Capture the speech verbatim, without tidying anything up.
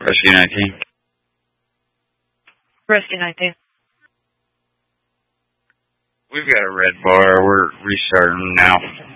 Rescue nineteen. Rescue nineteen. We've got a red bar. We're restarting now.